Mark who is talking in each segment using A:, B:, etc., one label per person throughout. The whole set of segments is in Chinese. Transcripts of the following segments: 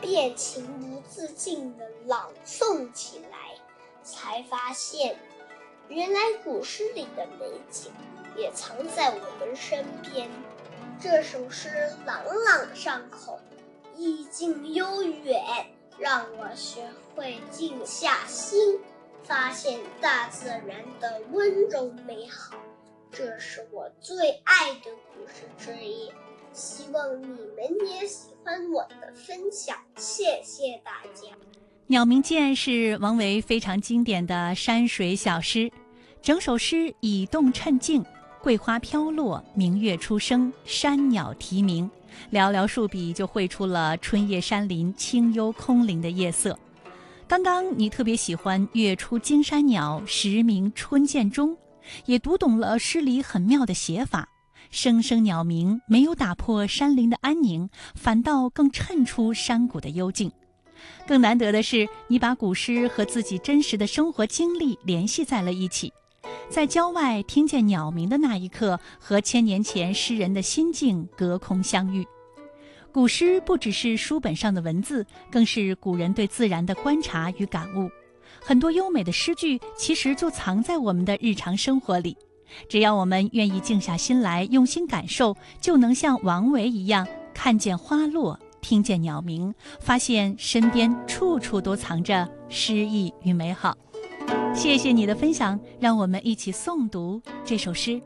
A: 便情不自禁地朗诵起来，才发现原来古诗里的美景也藏在我们身边。这首诗朗朗上口，意境悠远，让我学会静下心，发现大自然的温柔美好。这是我最爱的古诗之一，希望你们也喜欢我的分享，谢谢大家。
B: 《鸟鸣涧》是王维非常经典的山水小诗，整首诗以动衬静，桂花飘落，明月初升，山鸟啼鸣，寥寥数笔就绘出了春夜山林清幽空灵的夜色。刚刚你特别喜欢月出惊山鸟，时鸣春涧中，也读懂了诗里很妙的写法，声声鸟鸣没有打破山林的安宁，反倒更衬出山谷的幽静。更难得的是，你把古诗和自己真实的生活经历联系在了一起，在郊外听见鸟鸣的那一刻，和千年前诗人的心境隔空相遇。古诗不只是书本上的文字，更是古人对自然的观察与感悟。很多优美的诗句其实就藏在我们的日常生活里，只要我们愿意静下心来，用心感受，就能像王维一样，看见花落，听见鸟鸣，发现身边处处都藏着诗意与美好。谢谢你的分享，让我们一起诵读这首诗。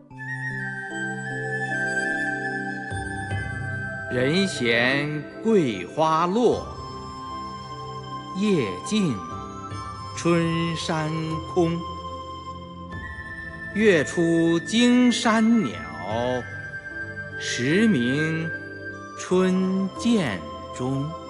C: 人闲桂花落，夜静春山空。月出惊山鸟，时鸣春涧中。